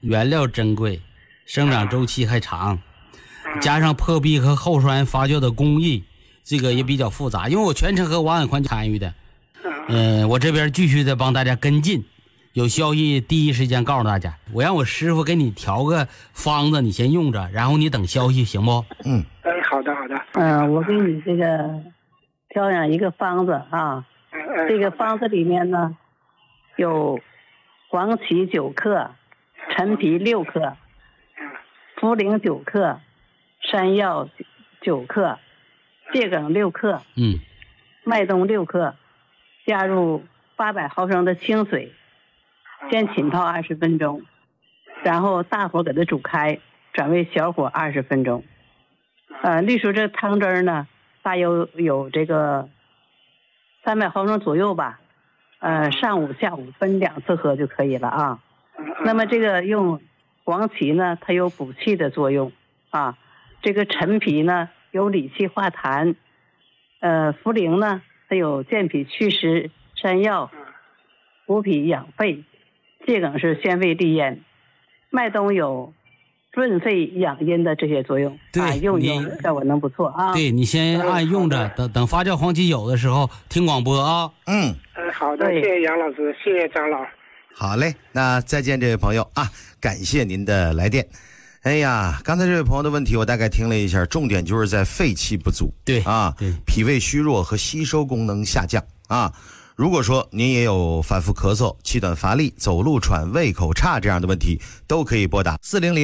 原料珍贵，生长周期还长，加上破壁和后酸发酵的工艺，这个也比较复杂。因为我全程和王远宽参与的，我这边继续的帮大家跟进，有消息第一时间告诉大家。我让我师傅给你调个方子，你先用着，然后你等消息，行不？ 好的好的。 我给你这个调养一个方子啊。这个方子里面呢，有黄芪9克，陈皮6克，茯苓9克，山药9克，桔梗6克，麦冬6克，加入800毫升的清水，先浸泡20分钟，然后大火给它煮开，转为小火20分钟。绿树这汤汁呢，大约有这个300毫升左右吧，上午下午分2次喝就可以了啊。那么这个用黄芪呢，它有补气的作用啊。这个陈皮呢有理气化痰，茯苓呢它有健脾祛湿，山药补脾养肺，桔梗是宣肺利咽，麦冬有润肺养阴的这些作用。 对， 用一用效果能不错啊。 对，你先按用着，等发酵黄芪有的时候听广播啊。 好的，谢谢杨老师，谢谢张老。 好嘞，那再见这位朋友啊，感谢您的来电。哎呀，刚才这位朋友的问题我大概听了一下，重点就是在肺气不足， 对啊， 对， 脾胃虚弱和吸收功能下降啊。如果说您也有反复咳嗽、气短乏力、走路喘、胃口差这样的问题，都可以拨打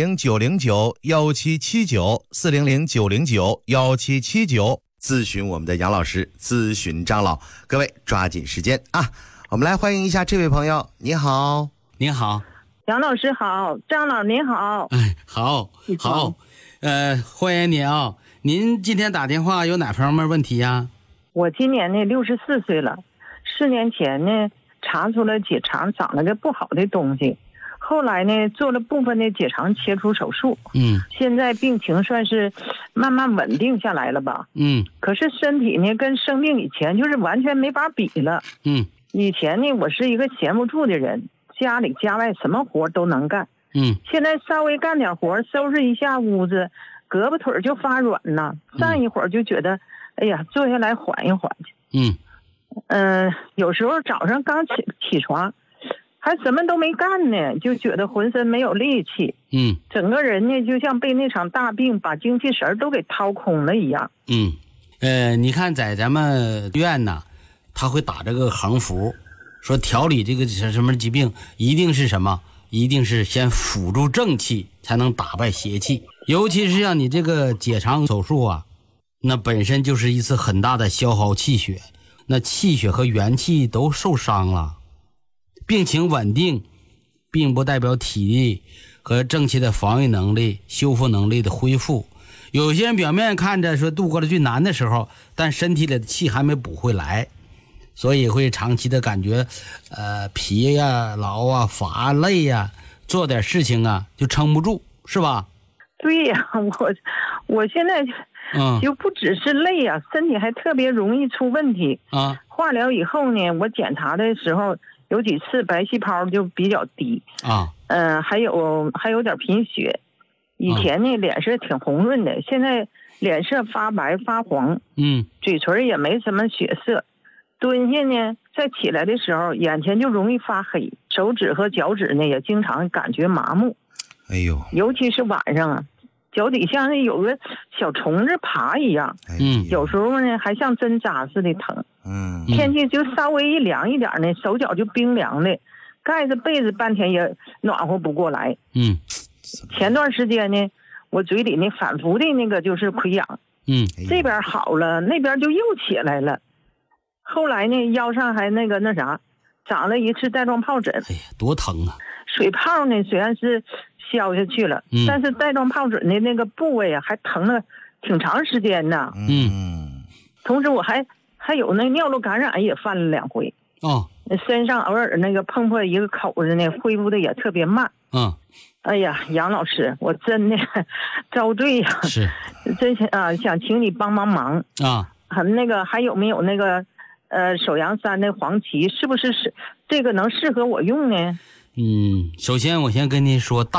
400-909-1779，400-909-1779咨询我们的杨老师，咨询张老。各位抓紧时间啊！我们来欢迎一下这位朋友。你好。 您好。 杨老师好，张老您好。 好，欢迎您啊！您今天打电话有哪方面问题呀？ 我今年呢64岁了，4年前呢查出了结肠长了个不好的东西，后来呢做了部分的结肠切除手术，现在病情算是慢慢稳定下来了吧，可是身体呢跟生病以前就是完全没法比了，以前呢我是一个闲不住的人，家里家外什么活都能干，现在稍微干点活，收拾一下屋子，胳膊腿就发软了，站一会儿就觉得哎呀坐下来缓一缓去，有时候早上刚起床还什么都没干呢，就觉得浑身没有力气，整个人呢就像被那场大病把精气神都给掏空了一样。 你看在咱们院呢，他会打这个横幅，说调理这个什么疾病一定是什么，一定是先辅助正气才能打败邪气，尤其是像你这个结肠手术啊，那本身就是一次很大的消耗气血，那气血和元气都受伤了。病情稳定并不代表体力和正气的防御能力、修复能力的恢复。有些人表面看着说度过了最难的时候，但身体里的气还没补回来，所以会长期的感觉疲呀、劳啊、乏累呀，做点事情啊就撑不住，是吧？ 对呀，我现在就不只是累啊，身体还特别容易出问题啊。化疗以后呢，我检查的时候有几次白细胞就比较低啊，还有点贫血。以前呢脸色挺红润的，现在脸色发白发黄，嘴唇也没什么血色。蹲下呢，再起来的时候眼前就容易发黑，手指和脚趾呢也经常感觉麻木。 哎呦， 尤其是晚上啊，脚底下有个小虫子爬一样，有时候呢还像针扎似的疼。天气就稍微一凉一点呢，手脚就冰凉的，盖着被子半天也暖和不过来。前段时间呢，我嘴里呢反复的那个就是溃疡，这边好了，那边就又起来了。后来呢，腰上还那啥，长了一次带状疱疹。 哎呀，多疼啊！ 水泡呢虽然是消下去了，但是带状疱疹的那个部位啊，还疼了挺长时间呢。同时我还有那尿路感染也犯了2回。身上偶尔那个碰破一个口子呢，恢复的也特别慢。哎呀，杨老师，我真的遭罪呀！ 是， 真想请你帮忙啊！那个还有没有那个首阳山的黄芪，是不是这个能适合我用呢？ 首先我先跟您说，